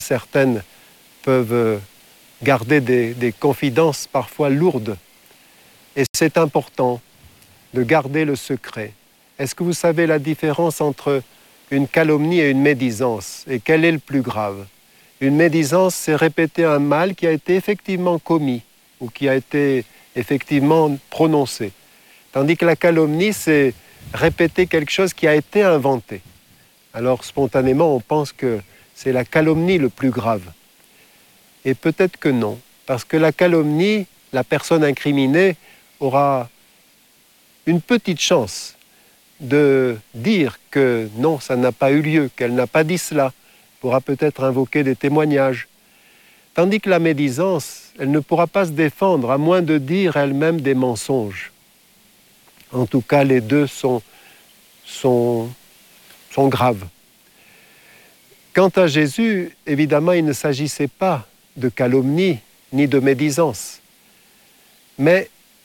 certaines peuvent garder des confidences parfois lourdes. Et c'est important de garder le secret. Est-ce que vous savez la différence entre une calomnie et une médisance? Et quel est le plus grave? Une médisance, c'est répéter un mal qui a été effectivement commis ou qui a été effectivement prononcé. Tandis que la calomnie, c'est répéter quelque chose qui a été inventé. Alors spontanément, on pense que c'est la calomnie le plus grave. Et peut-être que non, parce que la calomnie, la personne incriminée aura une petite chance de dire que non, ça n'a pas eu lieu, qu'elle n'a pas dit cela, pourra peut-être invoquer des témoignages. Tandis que la médisance, elle ne pourra pas se défendre à moins de dire elle-même des mensonges. En tout cas, les deux sont graves. Quant à Jésus, évidemment, il ne s'agissait pas de calomnie ni de médisance. Mais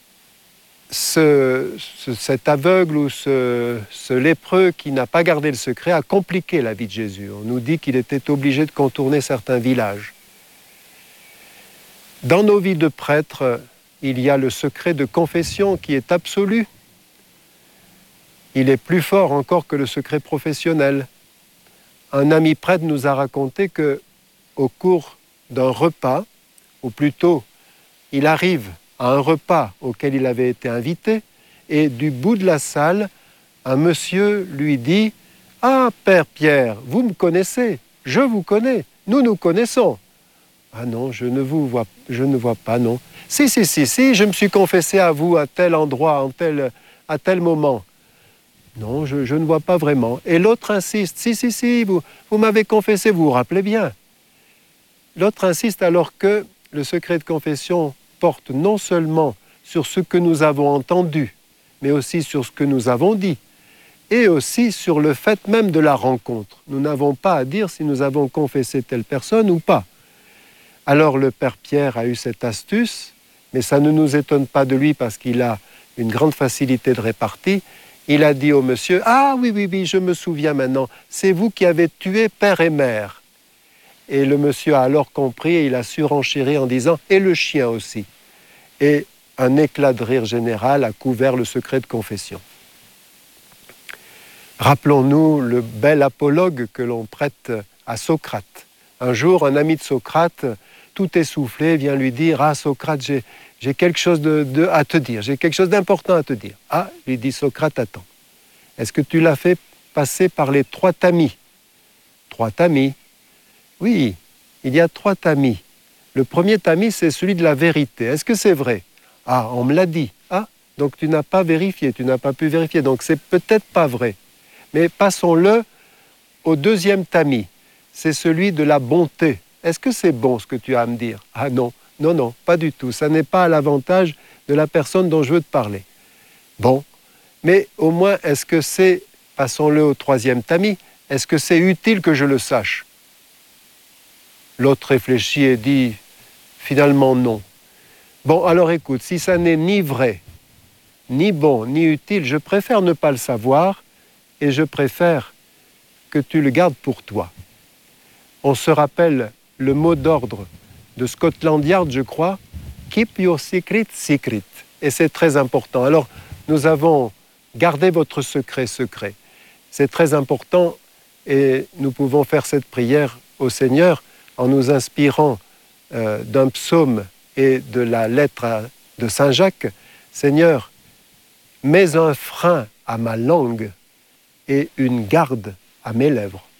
cet aveugle ou ce lépreux qui n'a pas gardé le secret a compliqué la vie de Jésus. On nous dit qu'il était obligé de contourner certains villages. Dans nos vies de prêtres, il y a le secret de confession qui est absolu. Il est plus fort encore que le secret professionnel. Un ami prêtre nous a raconté qu'au cours d'un repas, ou plutôt, il arrive à un repas auquel il avait été invité, et du bout de la salle, un monsieur lui dit « Ah, Père Pierre, vous me connaissez, je vous connais, nous nous connaissons. » « Ah non, je ne vois pas, non. « Si, je me suis confessé à vous à tel endroit, à tel moment. » « Non, je ne vois pas vraiment. » Et l'autre insiste, « Si, vous m'avez confessé, vous vous rappelez bien. » L'autre insiste alors que le secret de confession porte non seulement sur ce que nous avons entendu, mais aussi sur ce que nous avons dit, et aussi sur le fait même de la rencontre. Nous n'avons pas à dire si nous avons confessé telle personne ou pas. Alors le Père Pierre a eu cette astuce, mais ça ne nous étonne pas de lui parce qu'il a une grande facilité de répartie. Il a dit au monsieur « Ah oui, je me souviens maintenant, c'est vous qui avez tué père et mère. » Et le monsieur a alors compris et il a surenchéri en disant « Et le chien aussi. » Et un éclat de rire général a couvert le secret de confession. Rappelons-nous le bel apologue que l'on prête à Socrate. Un jour, un ami de Socrate, tout essoufflé, vient lui dire « Ah Socrate, j'ai quelque chose à te dire, j'ai quelque chose d'important à te dire. » Ah, lui dit Socrate, attends. Est-ce que tu l'as fait passer par les 3 tamis? 3 tamis? Oui, il y a 3 tamis. Le premier tamis, c'est celui de la vérité. Est-ce que c'est vrai? Ah, on me l'a dit. Ah, donc tu n'as pas vérifié, tu n'as pas pu vérifier, donc c'est peut-être pas vrai. Mais passons-le au deuxième tamis. C'est celui de la bonté. Est-ce que c'est bon ce que tu as à me dire? Ah non, pas du tout. Ça n'est pas à l'avantage de la personne dont je veux te parler. Bon, mais au moins, est-ce que c'est, passons-le au 3e tamis, est-ce que c'est utile que je le sache? L'autre réfléchit et dit, finalement non. Bon, alors écoute, si ça n'est ni vrai, ni bon, ni utile, je préfère ne pas le savoir et je préfère que tu le gardes pour toi. On se rappelle le mot d'ordre de Scotland Yard, je crois, « Keep your secret secret ». Et c'est très important. Alors, nous avons gardé votre secret secret. C'est très important et nous pouvons faire cette prière au Seigneur en nous inspirant d'un psaume et de la lettre de Saint Jacques. Seigneur, mets un frein à ma langue et une garde à mes lèvres.